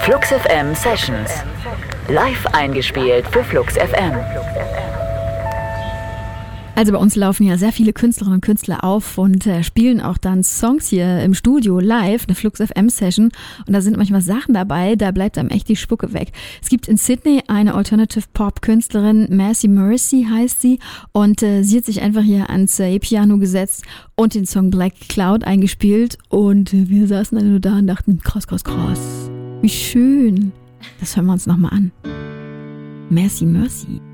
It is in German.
Flux FM Sessions. Live eingespielt für Flux FM. Also bei uns laufen ja sehr viele Künstlerinnen und Künstler auf und spielen auch dann Songs hier im Studio live, eine Flux FM Session. Und da sind manchmal Sachen dabei, da bleibt einem echt die Spucke weg. Es gibt in Sydney eine Alternative Pop Künstlerin, Massey Mercy heißt sie. Und sie hat sich einfach hier ans E-Piano gesetzt und den Song Black Cloud eingespielt. Und wir saßen dann nur da und dachten, krass, krass, krass. Wie schön. Das hören wir uns nochmal an. Massey Mercy.